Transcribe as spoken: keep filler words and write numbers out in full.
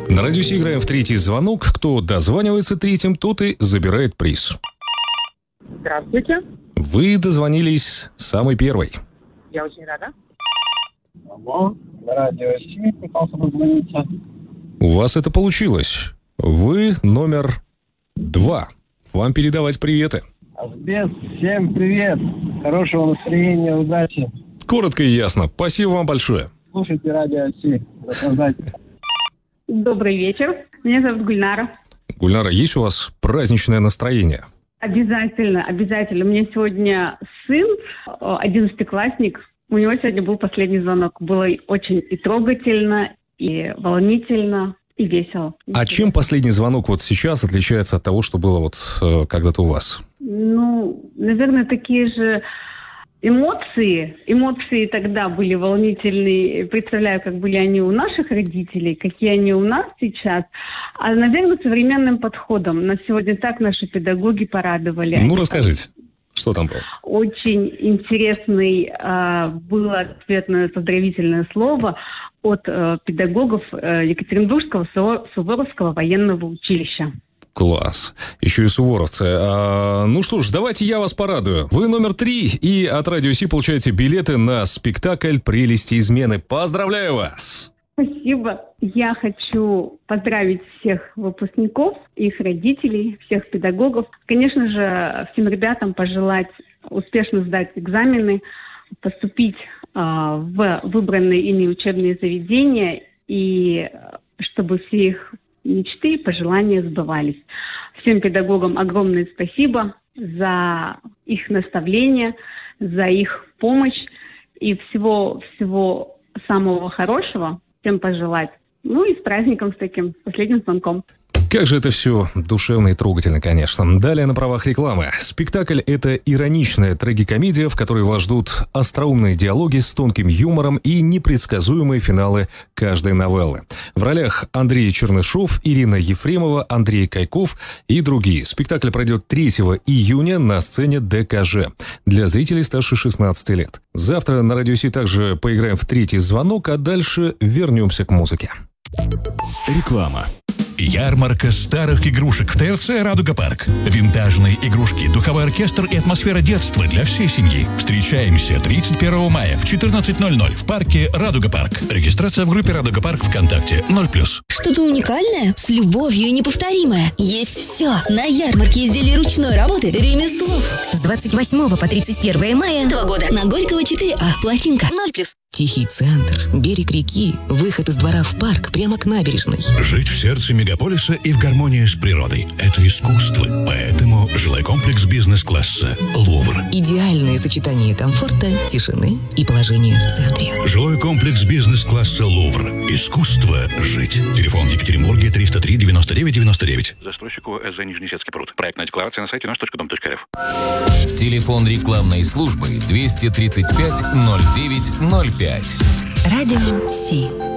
На радиусе играем в третий звонок. Кто дозванивается третьим, тот и забирает приз. Здравствуйте. Вы дозвонились самый первый. Я очень рада. Алло, на радио Си пытался дозвониться. У вас это получилось. Вы номер два. Вам передавать приветы. Асбест, всем привет. Хорошего настроения, удачи. Коротко и ясно. Спасибо вам большое. Слушайте радио Си. Наслаждайтесь. Добрый вечер. Меня зовут Гульнара. Гульнара, есть у вас праздничное настроение? Обязательно, обязательно. У меня сегодня сын, одиннадцатиклассник. У него сегодня был последний звонок. Было очень и трогательно, и волнительно, и весело. А чем последний звонок вот сейчас отличается от того, что было вот э, когда-то у вас? Ну, наверное, такие же эмоции. Эмоции тогда были волнительные. Представляю, как были они у наших родителей, какие они у нас сейчас. А, наверное, современным подходом. Нас сегодня так наши педагоги порадовали. Ну, расскажите, что там было? Очень интересный э, было ответное поздравительное слово от э, педагогов э, Екатеринбургского Суворовского военного училища. Класс. Еще и суворовцы. А, ну что ж, давайте я вас порадую. Вы номер три, и от Радио Си получаете билеты на спектакль «Прелести измены». Поздравляю вас! Спасибо. Я хочу поздравить всех выпускников, их родителей, всех педагогов. Конечно же, всем ребятам пожелать успешно сдать экзамены, поступить э, в выбранные ими учебные заведения, и чтобы все их мечты и пожелания сбывались. Всем педагогам огромное спасибо за их наставление, за их помощь, и всего-всего самого хорошего всем пожелать. Ну и с праздником, с таким, с последним звонком. Как же это все душевно и трогательно, конечно. Далее на правах рекламы. Спектакль – это ироничная трагикомедия, в которой вас ждут остроумные диалоги с тонким юмором и непредсказуемые финалы каждой новеллы. В ролях Андрей Чернышов, Ирина Ефремова, Андрей Кайков и другие. Спектакль пройдет третьего июня на сцене ДКЖ для зрителей старше шестнадцати лет. Завтра на Радио Си также поиграем в третий звонок, а дальше вернемся к музыке. Реклама. Ярмарка старых игрушек в ТРЦ «Радуга Парк». Винтажные игрушки, духовой оркестр и атмосфера детства для всей семьи. Встречаемся тридцать первого мая в четырнадцать ноль ноль в парке «Радуга Парк». Регистрация в группе «Радуга Парк» ВКонтакте ноль плюс. Что-то уникальное, с любовью и неповторимое. Есть все на ярмарке изделий ручной работы «Ремесло». С двадцать восьмого по тридцать первое мая. Два года. На Горького четыре А. Плотинка. ноль плюс. Тихий центр, берег реки, выход из двора в парк прямо к набережной. Жить в сердце мегаполиса и в гармонии с природой – это искусство. Поэтому жилой комплекс бизнес-класса «Лувр». Идеальное сочетание комфорта, тишины и положения в центре. Жилой комплекс бизнес-класса «Лувр». Искусство жить. Телефон в Екатеринбурге триста три девяносто девять девяносто девять. Застройщику СЗ Нижнесецкий пруд. Проектная декларация на сайте наш точка дом точка рф. Телефон рекламной службы двести тридцать пять ноль девять ноль пять. Радио Си.